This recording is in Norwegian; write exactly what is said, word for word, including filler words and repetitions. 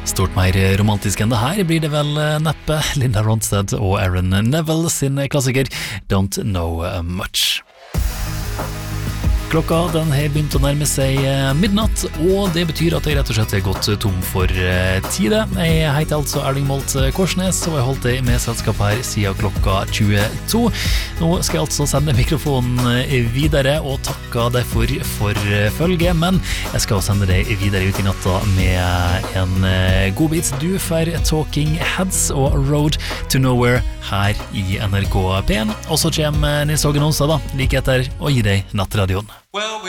Stort mer romantisk enn det her blir det vel neppe. Linda Ronstadt og Aaron Neville sin klassiker Don't Know Much. Klokka den har begynt å nærme seg midnatt, og det betyr at jeg rett og slett har gått tom for tid. Jeg heter altså Erling Molt Korsnes, og jeg har holdt deg med selskap her siden klokka tjueto. Nå skal jeg altså sende mikrofonen videre og takke deg for, for følge, men jeg skal sende deg videre ut i natta med en godbit. Du får Talking Heads og Road to Nowhere her i N R K P en, og så kommer Nils Hågen Onsdag da, like etter, og gi deg nattradioen. Well,